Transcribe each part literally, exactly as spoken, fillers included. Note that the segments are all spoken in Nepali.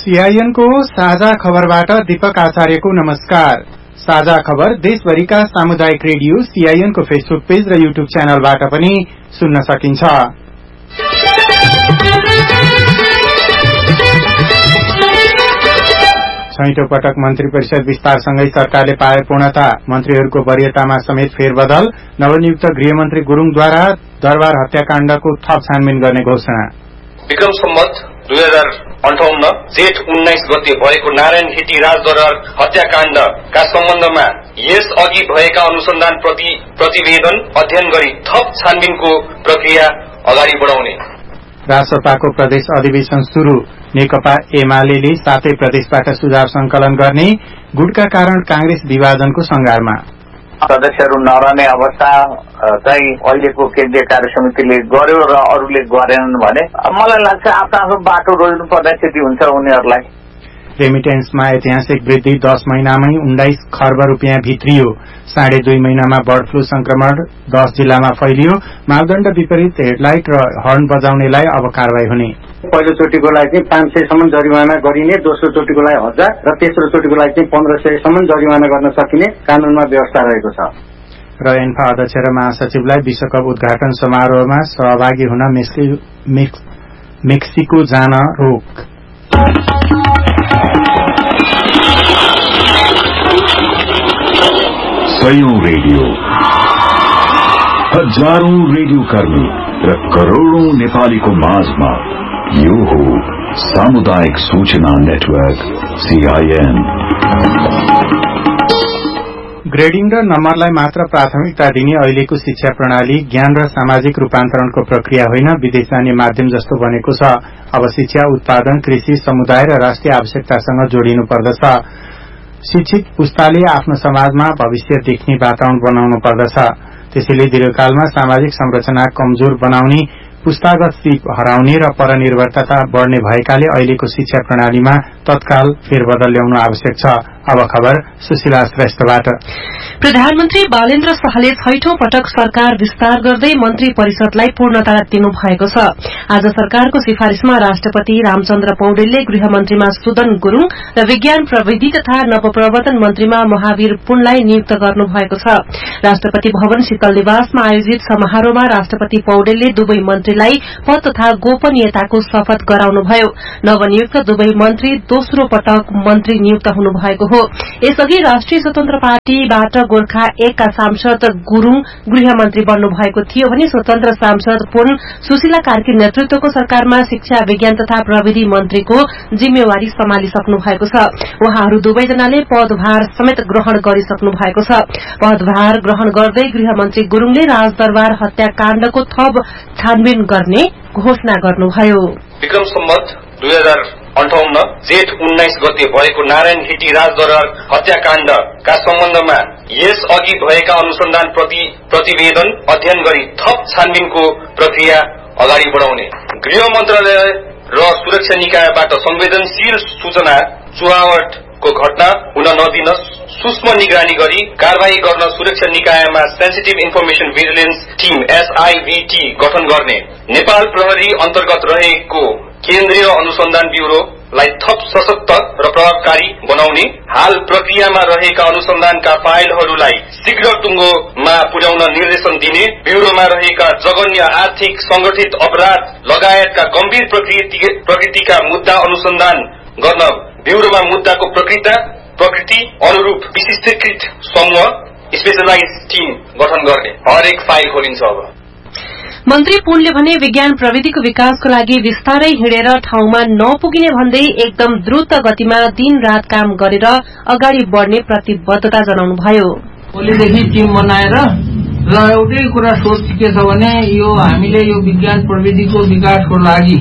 सीआईएन को साझा खबरबाट दीपक आचार्यको नमस्कार। साझा खबर देशभरिका सामुदायिक रेडियो सीआईएन को फेसबुक पेज र यूट्यूब च्यानलबाट पनि सुन्न सकिन्छ। छैटौं पटक मन्त्री परिषद विस्तारसँगै सरकारले पाए पूर्णता। मन्त्रीहरूको वरियतामा समेत फेरबदल। नवनियुक्त गृहमन्त्री गुरूङद्वारा दरबार हत्याकाण्डको थप छानबिन गर्ने घोषणा। विक्रम सम्वत दुई हजार अन्ठाउन्न जेठ उन्नाइस गते भएको नारायण हिटी राजदरबार हत्याकाण्डका सम्बन्धमा यस अघि भएका अनुसन्धान प्रति प्रतिवेदन अध्ययन गरी थप छानबिनको प्रक्रिया अगाडि बढाउने। रासपाको प्रदेश अधिवेशन शुरू। नेकपा एमाले सातै प्रदेशबाट सुझाव संकलन गर्ने। गुटका कारण कांग्रेस विभाजनको संघारमा। सदस्यहरू नरहने अवस्था चाहिँ अहिलेको केन्द्रीय कार्य समितिले गर्यो र अरूले गरेनन् भने मलाई लाग्छ आफ्नो आफ्नो बाटो रोज्नु पर्ने स्थिति हुन्छ उनीहरूलाई। रेमिटेन्समा ऐतिहासिक वृद्धि। दस महिनामै उन्नाइस खर्ब रूपियाँ भित्रियो। साढे दुई महिनामा बर्ड फ्लू संक्रमण दस जिल्लामा फैलियो। मापदण्ड विपरीत हेडलाइट र हर्न बजाउनेलाई अब कारवाही हुने। पहिलो चोटिको लागि चाहिँ पाँच सयसम्म जरिवाना गरिने, दोस्रो चोटिको लागि हजार र तेस्रो चोटिको लागि चाहिँ पन्ध्र सयसम्म जरिवाना गर्न सकिने कानूनमा व्यवस्था रहेको छ। र एन्फा अध्यक्ष र महासचिवलाई विश्वकप उद्घाटन समारोहमा सहभागी हुन मेक्सिको जान रोक। सयौं रेडियो, हजारौं रेडियो कर्मी र करोड़ौं नेपालीको माझमा यो हो सामुदायिक सूचना नेटवर्क सीआईएन। ग्रेडिङ र नम्बरलाई मात्र प्राथमिकता दिने अहिलेको शिक्षा प्रणाली ज्ञान र सामाजिक रूपान्तरणको प्रक्रिया होइन, विदेश जाने माध्यम जस्तो बनेको छ। अब शिक्षा उत्पादन, कृषि, समुदाय र राष्ट्रिय आवश्यकतासँग जोडिनु पर्दछ। शिक्षित पुस्ताले आफ्नो समाजमा भविष्य देख्ने वातावरण बनाउनु पर्दछ। त्यसैले दीर्घकालमा सामाजिक संरचना कमजोर बनाउने, पुस्तागत सिप हराउने र परनिर्भरता बढ़ने भएकाले अहिलेको शिक्षा प्रणालीमा तत्काल फेरबदल ल्याउनु आवश्यक छ। अब खबर सुशीला श्रेष्ठबाट। प्रधानमन्त्री बालेन्द्र शाहले छैठौं पटक सरकार विस्तार गर्दै मन्त्री परिषदलाई पूर्णता दिनु भएको छ। आज सरकारको सिफारिशमा राष्ट्रपति रामचन्द्र पौडेलले गृहमन्त्रीमा सुदन गुरूङ र विज्ञान प्रविधि तथा नवप्रवर्तन मन्त्रीमा महावीर पुनलाई नियुक्त गर्नु भएको छ। राष्ट्रपति भवन शीतल निवासमा आयोजित समारोहमा राष्ट्रपति पौडेलले दुवै मन्त्रीलाई पद तथा गोपनीयताको शपथ गराउनुभयो। नवनियुक्त दुवै मन्त्री दोस्रो पटक मन्त्री नियुक्त हुनुभएको हो। यसअघि राष्ट्रिय स्वतन्त्र पार्टीबाट गोर्खा एकका सांसद गुरूङ गृहमन्त्री बन्नु भएको थियो भने स्वतन्त्र सांसद पुन सुशीला कार्की नेतृत्वको सरकारमा शिक्षा, विज्ञान तथा प्रविधि मन्त्रीको जिम्मेवारी सम्हालिसक्नु भएको छ। उहाँहरू दुवैजनाले पदभार समेत ग्रहण गरिसक्नु भएको छ। पदभार ग्रहण गर्दै गृहमन्त्री गुरूङले राजदरबार हत्याकाण्डको थप छानबिन गर्ने घोषणा गर्नुभयो। विक्रम सम्वत दुई हजार अन्ठाउन्न जेठ उन्नाइस गते भएको नारायण हिटी राजदरबार हत्याकाण्डका सम्बन्धमा यस अघि भएका अनुसन्धान प्रति प्रतिवेदन अध्ययन गरी थप छानबिनको प्रक्रिया अगाडि बढाउने। गृह मन्त्रालय र सुरक्षा निकायबाट संवेदनशील सूचना चुहावटको घटना हुन नदिन सूक्ष्म निगरानी गरी कार्यवाही गर्न सुरक्षा निकायमा सेन्सिटिभ इन्फर्मेशन भिजिलेन्स टीम एसआईभीटी गठन गर्ने। नेपाल प्रहरी अन्तर्गत रहेको केन्द्रीय अनुसन्धान ब्यूरोलाई थप सशक्त र प्रभावकारी बनाउने। हाल प्रक्रियामा रहेका अनुसन्धानका फाइलहरूलाई शीघ्र टुङ्गोमा पुर्याउन निर्देशन दिने। ब्यूरोमा रहेका जघन्य आर्थिक संगठित अपराध लगायतका गम्भीर प्रकृतिका मुद्दा अनुसन्धान गर्न ब्यूरोमा मुद्दाको प्रकृति अनुरूप विशिष्टीकृत समूह स्पेशलाइज टीम गठन गर्ने। हरेक फाइल खोलिन्छ। अब मन्त्री पुनले भने विज्ञान प्रविधिको विकासको लागि विस्तारै हिँडेर ठाउँमा नपुगिने भन्दै एकदम द्रुत गतिमा दिन रात काम गरेर अगाडि बढ़ने प्रतिबद्धता जनाउनुभयो। भोलिदेखि टिम बनाएर र एउटै कुरा सोच के छ भने यो हामीले यो विज्ञान प्रविधिको विकासको लागि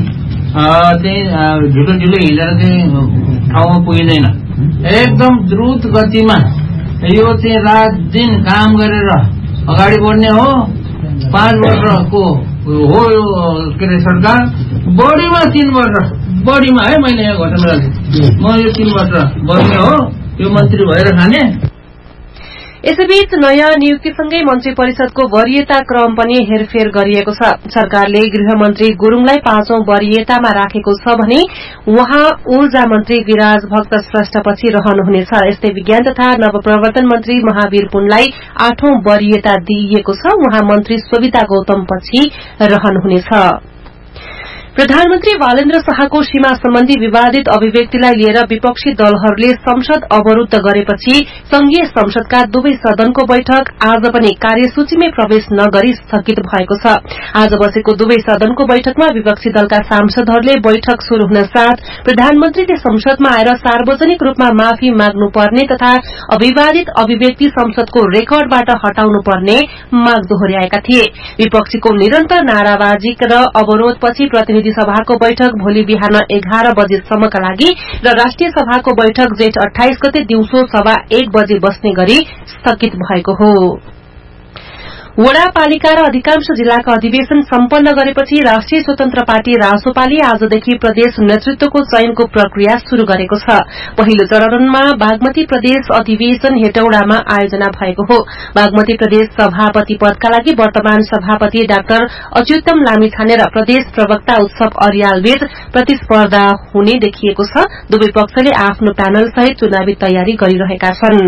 चाहिँ झुटो झुटो हिँडेर चाहिँ ठाउँमा पुगिँदैन। एकदम द्रुत गतिमा यो चाहिँ रात दिन काम गरेर अगाडि बढ्ने हो। पाँच वर्षको हो यो के अरे सरकार, बढीमा तीन वर्ष बढीमा है मैले यहाँ घटना म यो तीन वर्ष बढ्ने हो यो मन्त्री भएर खाने। यसैबीच नयाँ नियुक्तिसँगै मन्त्री परिषदको वरियता क्रम पनि हेरफेर गरिएको छ। सरकारले गृहमन्त्री गुरूङलाई पाँचौं वरियतामा राखेको छ भने उहाँ ऊर्जा मन्त्री गिराज भक्त श्रेष्ठपछि रहनुहुनेछ। यस्तै विज्ञान तथा नवप्रवर्तन मन्त्री महावीर पुनलाई आठौं वरियता दिइएको छ। उहाँ मन्त्री सोभिता गौतमपछि रहनुहुनेछ। प्रधानमन्त्री बालेन्द्र शाहको सीमा सम्बन्धी विवादित अभिव्यक्तिलाई लिएर विपक्षी दलहरूले संसद अवरूद्ध गरेपछि संघीय संसदका दुवै सदनको बैठक आज पनि कार्यसूचीमै प्रवेश नगरी स्थगित भएको छ। आज बसेको दुवै सदनको बैठकमा विपक्षी दलका सांसदहरूले बैठक शुरू हुन साथ प्रधानमन्त्रीले संसदमा आएर सार्वजनिक रूपमा माफी माग्नुपर्ने तथा अविवादित अभिव्यक्ति संसदको रेकर्डबाट हटाउनुपर्ने माग दोहोर्याएका थिए। विपक्षीको निरन्तर नाराबाजी र अवरोधपछि प्रतिनिधि सभाको बैठक भोलि बिहान एघार बजेसम्मका लागि र राष्ट्रिय सभाको बैठक जेठ अठाइस गते दिउँसो सवा एक बजे बस्ने गरी स्थगित भएको हो। वडापालिका र अधिकांश जिल्लाका अधिवेशन सम्पन्न गरेपछि राष्ट्रिय स्वतन्त्र पार्टी रासोपाले आजदेखि प्रदेश नेतृत्वको चयनको प्रक्रिया शुरू गरेको छ। पहिलो चरणमा बागमती प्रदेश अधिवेशन हेटौडामा आयोजना भएको हो। बागमती प्रदेश सभापति पदका लागि वर्तमान सभापति डाक्टर अच्युतम लामिछाने र प्रदेश प्रवक्ता उत्सव अर्यालबीच प्रतिस्पर्धा हुने देखिएको छ। दुवै पक्षले आफ्नो प्यानल सहित चुनावी तयारी गरिरहेका छन्।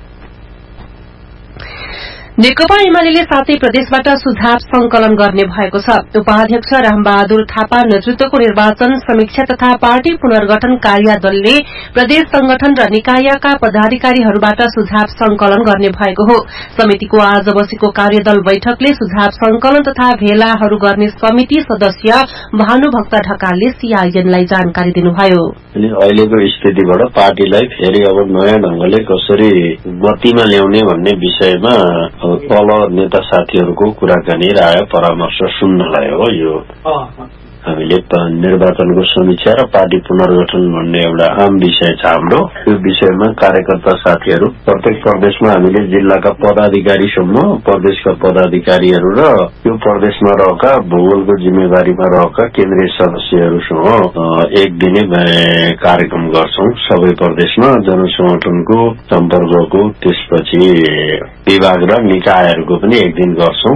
नेकपा एमाले सातै प्रदेशबाट सुझाव संकलन गर्ने भएको छ। उपाध्यक्ष रामबहादुर थापा नेतृत्वको निर्वाचन समीक्षा तथा पार्टी पुनर्गठन कार्यदलले प्रदेश संगठन र निकायका पदाधिकारीहरूबाट सुझाव संकलन गर्ने भएको हो। समितिको आज बसेको कार्यदल बैठकले सुझाव संकलन तथा भेलाहरू गर्ने समिति सदस्य भानुभक्त ढकालले सीआईएनलाई जानकारी दिनुभयो। अहिलेको स्थितिबाट पार्टीलाई फेरि अब नयाँ ढंगले कसरी गतिमा ल्याउने भन्ने विषयमा तल नेता साथीहरूको कुराकानी राय परामर्श सुन्नलाई हो। यो हामीले निर्वाचनको समीक्षा र पार्टी पुनर्गठन भन्ने एउटा आम विषय छ हाम्रो। यो विषयमा कार्यकर्ता साथीहरू प्रत्येक प्रदेशमा हामीले जिल्लाका पदाधिकारीसम्म प्रदेशका पदाधिकारीहरू र यो प्रदेशमा रहेका भूगोलको जिम्मेवारीमा रहेका केन्द्रीय सदस्यहरूसँग एक दिने कार्यक्रम गर्छौं। सबै प्रदेशमा जनसंगठनको सम्पर्कको त्यसपछि विभाग र निकायहरूको पनि एक दिन गर्छौं।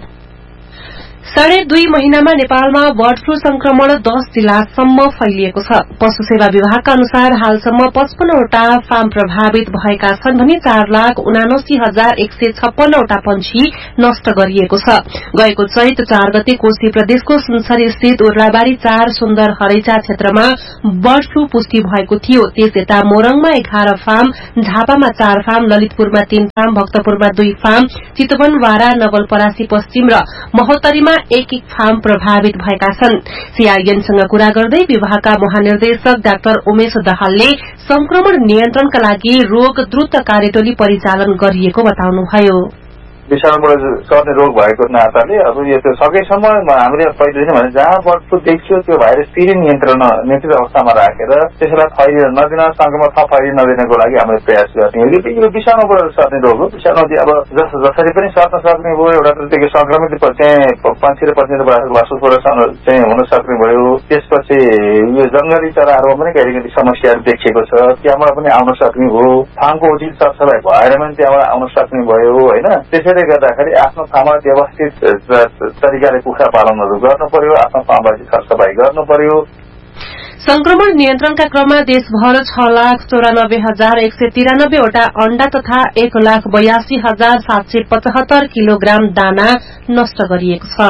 साढे दुई महिनामा नेपालमा बर्ड फ्लू संक्रमण दस जिल्लासम्म फैलिएको छ। पशु सेवा विभागका अनुसार हालसम्म पचपन्नवटा फार्म प्रभावित भएका छन् भने चार लाख उनासी हजार एक सय छप्पन्नवटा पंक्षी नष्ट गरिएको छ। गएको चैत चार गते कोशी प्रदेशको सुनसरी स्थित उर्लाबारी चार सुन्दर हरैचा क्षेत्रमा बर्ड फ्लू पुष्टि भएको थियो। त्यस यता मोरङमा एघार फार्म, झापामा चार फार्म, ललितपुरमा तीन फार्म, भक्तपुरमा दुई फार्म, चितवन, बारा, नवलपरासी पश्चिम र महोत्तरीमा एक एक फार्म प्रभावित भएका छन्। सीआईएनसँग कुरा गर्दै विभागका महानिर्देशक डाक्टर उमेश दाहालले संक्रमण नियन्त्रणका लागि रोग द्रुत कार्यटोली परिचालन गरिएको बताउनुभयो। विषाणुबाट सर्ने रोग भएको नाताले अब यो सकेसम्म हामीले पहिलेदेखि भने जहाँ बर्ड फ्लू देखियो त्यो भाइरस फेरि नियन्त्रण नियन्त्रित अवस्थामा राखेर त्यसलाई फैलिन नदिन, संक्रमण थप फैलिन नदिनको लागि हामीले प्रयास गर्ने हो। यो विषाणुबाट सर्ने रोग हो। विषाणु अब जसरी पनि सर्न सक्ने भयो, एउटा त्यो संक्रमित चाहिँ पंक्षी र पक्षी वासुपुर चाहिँ हुन सक्ने भयो। त्यसपछि यो जंगली चराहरूमा पनि कहिले कहिले समस्याहरू देखिएको छ, त्यहाँबाट पनि आउन सक्ने हो। फार्मको उचित सरसफाई भएर पनि त्यहाँबाट आउन सक्ने भयो होइन। त्यसैले गर्दाखेरि आफ्नो फार्ममा व्यवस्थित तरिकाले कुखुरा पालनहरू गर्नु पर्यो, आफ्नो फार्मलाई सरसफाई गर्नु पर्यो। संक्रमण नियन्त्रणका क्रममा देशभर छ लाख चौरानब्बे हजार एक सय तिरानब्बेवटा अण्डा तथा एक लाख बयासी हजार सात सय पचहत्तर किलोग्राम दाना नष्ट गरिएको छ।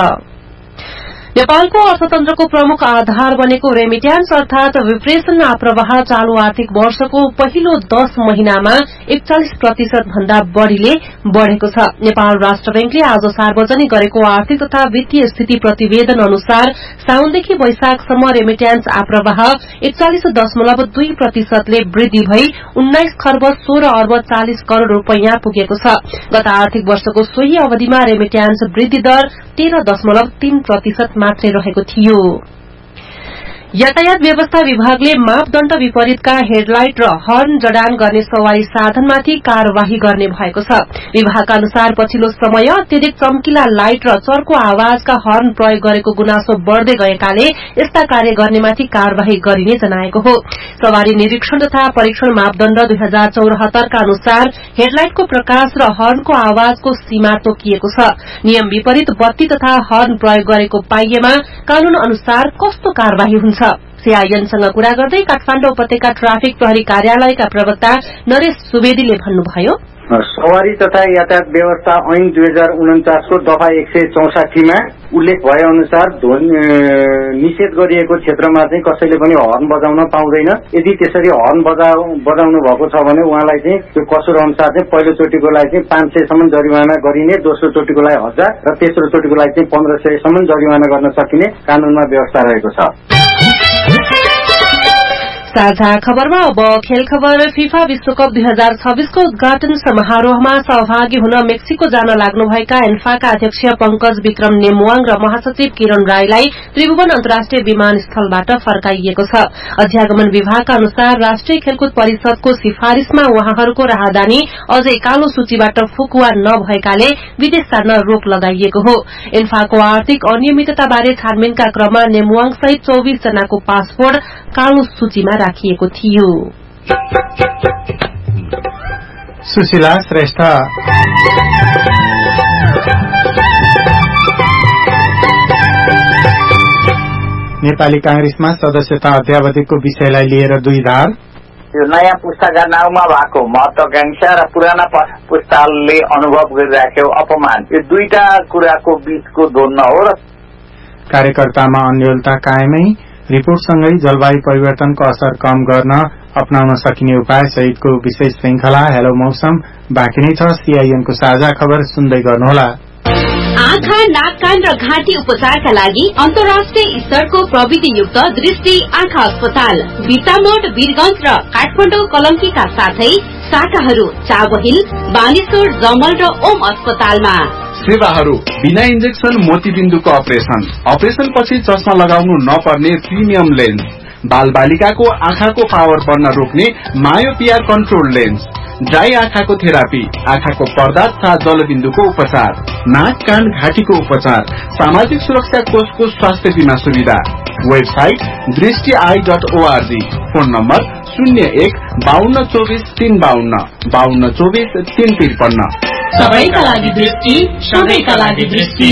नेपालको अर्थतन्त्रको प्रमुख आधार बनेको रेमिट्यान्स अर्थात विप्रेषण आप्रवाह चालू आर्थिक वर्षको पहिलो दश महिनामा एकचालिस प्रतिशत भन्दा बढ़ीले बढ़ेको छ। नेपाल राष्ट्र बैंकले आज सार्वजनिक गरेको आर्थिक तथा वित्तीय स्थिति प्रतिवेदन अनुसार साउनदेखि वैशाखसम्म रेमिट्यान्स आप्रवाह एकचालिस दशमलव दुई प्रतिशतले वृद्धि भई उन्नाइस खर्ब सोह्र अर्ब चालिस करोड़ रूपियाँ पुगेको छ। गत आर्थिक वर्षको सोही अवधिमा रेमिट्यान्स वृद्धि दर तेह्र दशमलव तीन प्रतिशत मात्रै रहेको थियो। यातायात व्यवस्था विभागले मापदण्ड विपरीतका हेडलाइट र हर्न जडान गर्ने सवारी साधनमाथि कार्यवाही गर्ने भएको छ। विभागका अनुसार पछिल्लो समय अत्यधिक चम्किला लाइट र चर्को आवाजका हर्न प्रयोग गरेको गुनासो बढ़दै गएकाले यस्ता कार्य गर्नेमाथि कार्यवाही गरिने जनाएको हो। सवारी निरीक्षण तथा परीक्षण मापदण्ड दुई हजार चौरात्तरका अनुसार हेडलाइटको प्रकाश र हर्नको आवाजको सीमा तोकिएको छ। नियम विपरीत बत्ती तथा हर्न प्रयोग गरेको पाइएमा कानून अनुसार कस्तो कार्यवाही हुन्छ? सीआईएनसँग कुरा गर्दै काठमाडौँ उपत्यका ट्राफिक प्रहरी कार्यालयका प्रवक्ता नरेश सुवेदीले भन्नुभयो, सवारी तथा यातायात व्यवस्था ऐन दुई हजार उन्चासको दफा एक सय चौसाठी उल्लेख भए अनुसार ध्वनि निषेध गरिएको क्षेत्रमा चाहिँ कसैले पनि हर्न बजाउन पाउँदैन। यदि त्यसरी हर्न बजाउनु भएको छ भने उहाँलाई चाहिँ त्यो कसुर अनुसार चाहिँ पहिलो चोटिको लागि चाहिँ पाँच सयसम्म जरिवाना गरिने, दोस्रो चोटिको लागि हजार र तेस्रो चोटिको लागि चाहिँ पन्ध्र सयसम्म जरिवाना गर्न सकिने कानूनमा व्यवस्था रहेको छ। साझा खबरमा अब खेल खबर। फिफा विश्वकप दुई हजार छब्बीसको उद्घाटन समारोहमा सहभागी हुन मेक्सिको जान लाग्नुभएका एन्फाका अध्यक्ष पंकज विक्रम नेमुवाङ र महासचिव किरण राईलाई त्रिभुवन अन्तर्राष्ट्रिय विमानस्थलबाट फर्काइएको छ। अध्यागमन विभागका अनुसार राष्ट्रिय खेलकुद परिषदको सिफारिशमा उहाँहरूको राहदानी अझै कालो सूचीबाट फुकुवा नभएकाले विदेश जान रोक लगाइएको हो। एन्फाको आर्थिक अनियमितताबारे छानबिनका क्रममा नेमुवाङ सहित चौविस जनाको पासपोर्ट कालो सूचीमा राखिएको थियो। सुशीला श्रेष्ठ। नेपाली कांग्रेसमा सदस्यता अध्यावधिको विषयलाई लिएर दुई धार। यो नयाँ पुस्ताका नाउँमा भएको महत्वाकांक्षा र पुराना पुस्ताले अनुभव गरिराखेको अपमान, यो दुईटा कुराको बीचको द्वन्द्व हो र कार्यकर्तामा अन्योलता कायमै। रिपोर्टसँगै जलवायु परिवर्तनको असर कम गर्न अपनाउन सकिने उपाय सहितको विशेष श्रृंखला हेलो मौसम बाँकी नै छ। सीआईएनको साझा खबर सुन्दै गर्नुहोला। आँखा, नाक, कान र घाँटी उपचारका लागि अन्तर्राष्ट्रिय स्तरको प्रविधियुक्त दृष्टि आँखा अस्पताल बिर्तामोड, वीरगंज र काठमाडौँ कलंकीका साथै शाखाहरू चाबहिल, बानेश्वर, जमल र ओम अस्पतालमा। सेवाहरू बिना इन्जेक्सन मोतीबिन्दुको अपरेशन, अपरेशन पछि चस्मा लगाउनु नपर्ने प्रिमियम लेन्स, बाल बालिकाको आँखाको पावर बढ्न रोक्ने मायोपिया कन्ट्रोल लेन्स, ड्राई आँखाको थेरापी, आँखाको पर्दा तथा जलबिन्दुको उपचार, नाक, कान, घाँटीको उपचार, सामाजिक सुरक्षा कोषको स्वास्थ्य बीमा सुविधा। वेबसाइट दृष्टि I dot ORG. Phone number शून्य एक बाहन्न चौबिस तीन बाहन्न बाहन्न चौबिस तीन त्रिपन्न। सबैका लागि दृष्टि, सबैका लागि दृष्टि।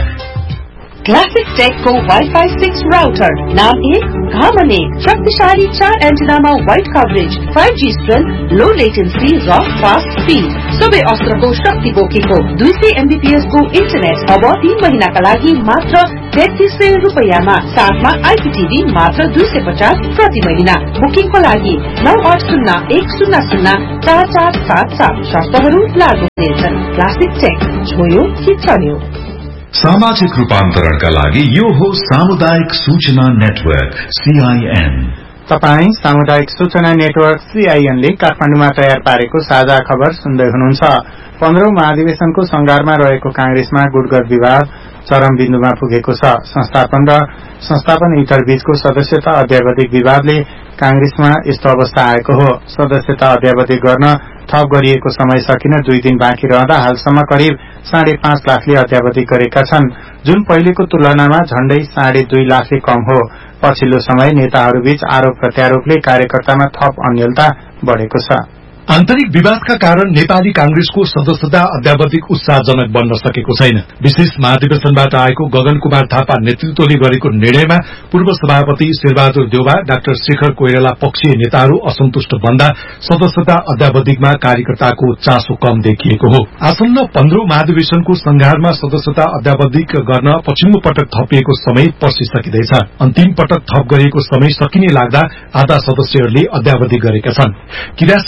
क्लासिक टेकको वाइफाई सिक्स राउटर नाम एक घामन एक, शक्तिशाली चार एन्टिनामा wide coverage, five G strength, लो लेटेन्सी र फास्ट स्पीड, सबै अस्त्रको शक्ति बोकेको दुई सय एमबीपीएस को इन्टरनेट अब तीन महिनाका लागि मात्र तेत्तीस सय रूपियाँमा, साथमा आइपीटीभी मात्र दुई सय पचास प्रति महिना। बुकिङको लागि नौ आठ शून्य एक शून्य शून्य चार चार सात सात। शर्तहरू लागू हुनेछन्। क्लासिक टेक, छोयो कि चल्यो। सामाजिक रूपान्तरणका लागि यो हो सामुदायिक सूचना नेटवर्क सीआईएन। तपाई सामुदायिक सूचना नेटवर्क सीआईएन ले काठमाडौँमा तयार पारेको साझा खबर सुन्दै हुनुहुन्छ। पन्ध्रौं महाधिवेशनको संगारमा रहेको कांग्रेसमा गुटगत विवाद चरम बिन्दुमा पुगेको छ। संस्थापन र संस्थापन इतर बीचको सदस्यता अध्यावधिक विवादले कांग्रेसमा यस्तो अवस्था आएको हो। सदस्यता अध्यावधिक गर्न थप गरिएको समय सकिन दुई दिन बाँकी रहँदा हालसम्म करिब साढे पाँच लाखले अध्यावधिक गरेका छन्, जुन पहिलेको तुलनामा झण्डै साढे दुई लाखले कम हो। पछिल्लो समय नेताहरूबीच आरोप प्रत्यारोपले कार्यकर्तामा थप अन्यलता बढ़ेको छ। आन्तरिक विवादका कारण नेपाली कांग्रेसको सदस्यता अध्यावधिक उत्साहजनक बन्न सकेको छैन। विशेष महाधिवेशनबाट आएको गगन कुमार थापा नेतृत्वले गरेको निर्णयमा पूर्व सभापति शेरबहादुर देउवा, डाक्टर शेखर कोइराला पक्षीय नेताहरू असन्तुष्ट बन्दा सदस्यता अध्यावधिकमा कार्यकर्ताको चासो कम देखिएको हो। आसन्न पन्ध्रौं महाधिवेशनको संघारमा सदस्यता अध्यावधिक गर्न पछिल्लो पटक थपिएको समय पर्सिसकिँदैछ। अन्तिम पटक थप गरिएको समय सकिने लाग्दा आधा सदस्यहरूले अध्यावधिक गरेका छन्। क्रियाशील सदस्य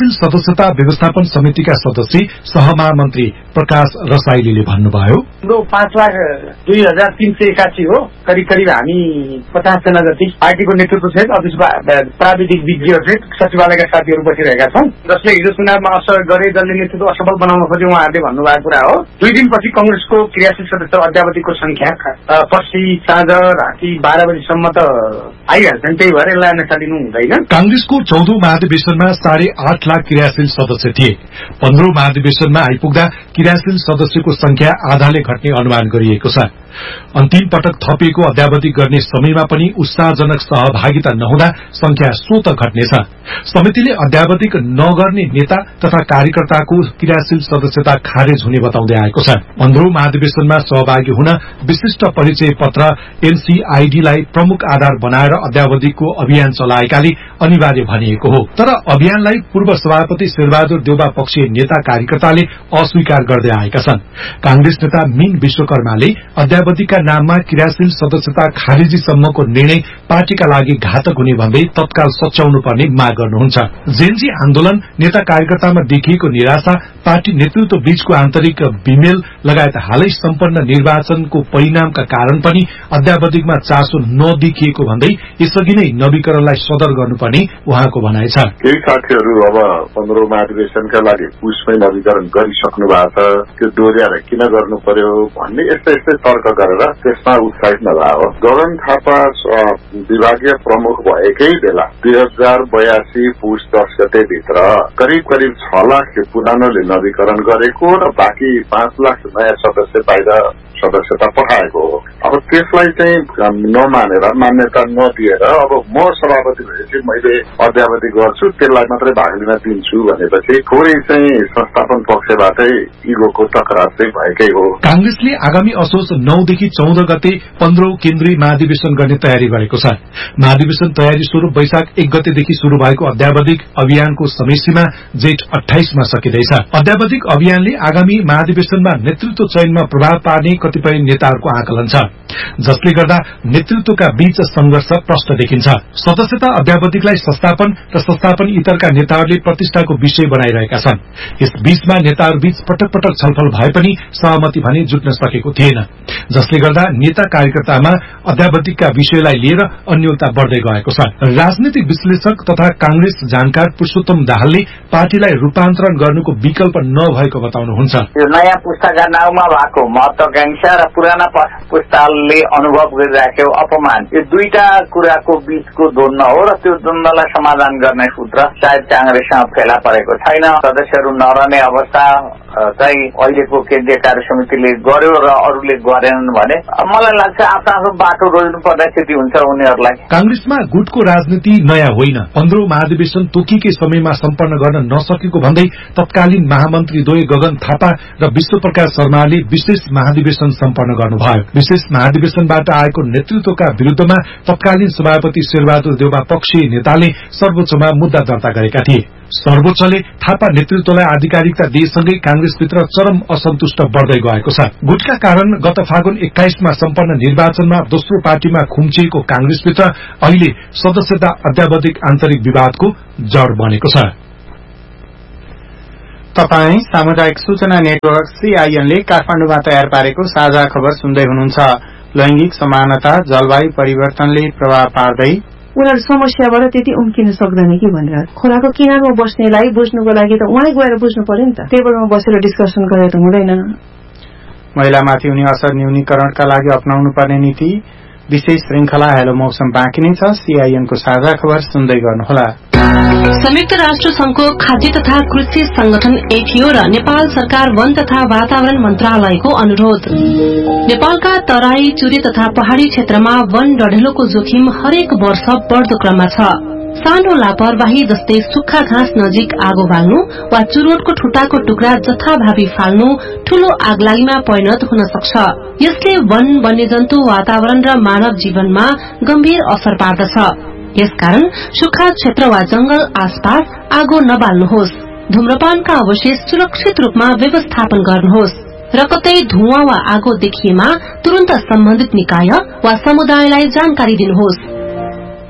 सदस्यता व्यवस्थापन समितिका सदस्य सहमहामन्त्री प्रकाश रसाइलीले भन्नुभयो, पाँच लाख दुई हजार तीन सय एकासी हो। करिब करिब हामी पचास जना जति पार्टीको नेतृत्व सहित अफिस प्राविधिक विज्ञहरू सचिवालयका साथीहरू बसिरहेका छौं, जसले हिजो चुनावमा असर गरे, जसले नेतृत्व असफल बनाउन खोजे उहाँहरूले भन्नुभएको कुरा हो। दुई दिनपछि कंग्रेसको क्रियाशील सदस्य अध्यावधिकको संख्या पर्सि साँझ राति बाह्र बजीसम्म त आइहाल्छन्, त्यही भएर यसलाई नचालिनु हुँदैन। कांग्रेसको चौधौं महाधिवेशनमा साढे आठ लाख क्रियाशील सदस्य थिए। पन्ध्रौं महाधिवेशनमा आइपुग्दा क्रियाशील सदस्यको संख्या आधाले घट्ने अनुमान गरिएको छ। अन्तिम पटक थपिएको अध्यावधि गर्ने समयमा पनि उत्साहजनक सहभागिता नहुँदा संख्या स्वत घट्नेछ। समितिले अध्यावधिक नगर्ने नेता तथा कार्यकर्ताको क्रियाशील सदस्यता खारेज हुने बताउँदै आएको छ। पन्ध्रौं महाधिवेशनमा सहभागी हुन विशिष्ट परिचय पत्र एनसीआईडीलाई प्रमुख आधार बनाएर अध्यावधिकको अभियान चलाएकाले अनिवार्य भनिएको हो। तर अभियानलाई पूर्व सभापति शेरबहादुर देउबा पक्षीय नेता कार्यकर्ताले अस्वीकार गर्दै आएका छन्। कांग्रेस नेता मीन विश्वकर्माले अध्यावधिका नाममा क्रियाशील सदस्यता खारेजीसम्मको निर्णय पार्टीका लागि घातक हुने भन्दै तत्काल सच्याउनु पर्ने माग गर्नुहुन्छ। जेनजी आन्दोलन, नेता कार्यकर्तामा देखिएको निराशा, पार्टी नेतृत्व बीचको आन्तरिक विमेल लगायत हालै सम्पन्न निर्वाचनको परिणामका कारण पनि अध्यावधिकमा चासो नदेखिएको भन्दै यसअघि नै नवीकरणलाई सदर गर्नुपर्ने उहाँको भनाइ छ। केही साथीहरू अब पन्ध्रौं महाधिवेशनका लागि पुसमै नवीकरण गरिसक्नु भएको छ, त्यो दोहोर्याएर किन गर्नु पर्यो भन्ने यस्तै यस्तै तर्क गरेर त्यसमा उत्साहित नभएको। गगन थापा विभागीय प्रमुख भएकै बेला दुई हजार बयासी पुस दस गते भित्र करिब करिब छ लाख पुरानोले नवीकरण गरेको र बाँकी पाँच लाख नयाँ सदस्य बाहिर सदस्यता पठाएको हो। अब त्यसलाई चाहिँ नमानेर मान्यता नदिएर अब म सभापति भएपछि मैले अध्यावधि गर्छु, त्यसलाई मात्रै भाग लिन दिन्छु भनेपछि थोरै चाहिँ संस्थापन पक्षबाटै इगोको टकरार चाहिँ भएकै हो। कांग्रेसले आगामी असोज नौदेखि चौध गते पन्ध्रौं केन्द्रीय महाधिवेशन गर्ने तयारी गरेको छ। महाधिवेशन तयारी स्वरूप वैशाख एक गतेदेखि शुरू भएको अध्यावधिक अभियानको समय सीमा जेठ अठाइसमा सकिँदैछ। अध्यावधिक अभियानले आगामी महाधिवेशनमा नेतृत्व चयनमा प्रभाव पार्ने कतिपय नेताहरूको आकलन छ, जसले गर्दा नेतृत्वका बीच संघर्ष प्रष्ट देखिन्छ। सदस्यता अध्यावधिकलाई संस्थापन र संस्थापन इतरका नेताहरूले प्रतिष्ठाको विषय बनाइरहेका छन्। यस बीचमा नेताहरूबीच पटक पटक छलफल भए पनि सहमति भने जुट्न सकेको थिएन, जसले गर्दा नेता कार्यकर्तामा अध्यावधिकका विषयलाई लिएर अन्योलता बढ़दै गएको छ। राजनीतिक विश्लेषक तथा कांग्रेस जानकार पुरूषोत्तम दाहालले पार्टीलाई रूपान्तरण गर्नुको विकल्प नभएको बताउनुहुन्छ। नयाँ पुस्ताका नाउँमा भएको महत्वाकांक्षा र पुराना पुस्ताले अनुभव गरिराखेको अपमान, यो दुईटा कुराको बीचको द्वन्द्व हो र त्यो द्वन्द्वलाई समाधान गर्ने सूत्र सायद कांग्रेसमा फेला परेको छैन। सदस्यहरू नरहने अवस्था चाहिँ अहिलेको केन्द्रीय कार्य समितिले गर्यो र अरूले गरेनन् भने मलाई लाग्छ आफ्नो आफ्नो बाटो रोज्नु पर्ने स्थिति हुन्छ उनीहरूलाई। कांग्रेसमा गुटको राजनीति नयाँ होइन। पन्ध्रौं महाधिवेशन तोकिएकै समयमा सम्पन्न गर्न नसकेको भन्दै तत्कालीन महामन्त्री द्वय गगन थापा र विश्वप्रकाश शर्माले विशेष महाधिवेशन सम्पन्न गर्नुभयो। विशेष महाधिवेशनबाट आएको नेतृत्वका विरूद्धमा तत्कालीन सभापति शेरबहादुर देउबा पक्षीय नेताले सर्वोच्चमा मुद्दा दर्ता गरेका थिए। सर्वोच्चले थापा नेतृत्वलाई आधिकारिकता दिएसँगै कांग्रेसभित्र चरम असन्तुष्ट बढ़दै गएको छ। गुटका कारण गत फागुन एक्काइसमा सम्पन्न निर्वाचनमा दोस्रो पार्टीमा खुम्चिएको कांग्रेसभित्र अहिले सदस्यता अध्यावधिक आन्तरिक विवादको जड़ बनेको छ। तपाई सामुदायिक सूचना नेटवर्क सीआईएनले काठमाडौँमा तयार पारेको साझा खबर सुन्दै हुनुहुन्छ। लैंगिक समानता जलवायु परिवर्तनले प्रभाव पार्दै उनीहरू समस्याबाट त्यति उम्किन सक्दैन कि भनेर खोलाको किनारमा बस्नेलाई बुझ्नुको लागि त उहाँ गएर बुझ्नु पर्यो नि त, टेबलमा बसेर डिस्कसन गरेर त हुँदैन। महिलामाथि हुने असर न्यूनीकरणका लागि अपनाउनु पर्ने नीति विशेष श्रृंखला हेलो मौसम बाँकी नै छ। सीआईएनको साझा खबर सुन्दै गर्नुहोला। संयुक्त राष्ट्र संघको खाद्य तथा कृषि संगठन एफएओ र नेपाल सरकार वन तथा वातावरण मन्त्रालयको अनुरोध। नेपालका तराई, चुरे तथा पहाड़ी क्षेत्रमा वन डढेलोको जोखिम हरेक वर्ष बढ़दो क्रममा छ। सानो लापरवाही जस्तै सुक्खा घाँस नजिक आगो बाल्नु वा चुरोटको ठुटाको टुक्रा जथाभावी फाल्नु ठूलो आगलागीमा परिणत हुन सक्छ। यसले वन, वन्यजन्तु, वातावरण र मानव जीवनमा गम्भीर असर पार्दछ। यसकारण सुक्खा क्षेत्र वा जंगल आसपास आगो नबाल्नुहोस्। धूम्रपानका अवशेष सुरक्षित रूपमा व्यवस्थापन गर्नुहोस् र कतै धुवाँ वा आगो देखिएमा तुरन्त सम्बन्धित निकाय वा समुदायलाई जानकारी दिनुहोस्।